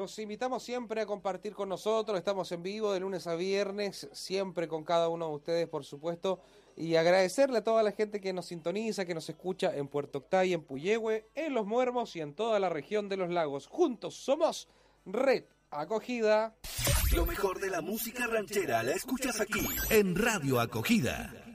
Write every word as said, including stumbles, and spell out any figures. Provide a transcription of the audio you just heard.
Los invitamos siempre a compartir con nosotros, estamos en vivo de lunes a viernes, siempre con cada uno de ustedes, por supuesto, y agradecerle a toda la gente que nos sintoniza, que nos escucha en Puerto Octay, en Puyehue, en Los Muermos y en toda la región de los lagos. Juntos somos Red Acogida. Lo mejor de la música ranchera la escuchas aquí en Radio Acogida.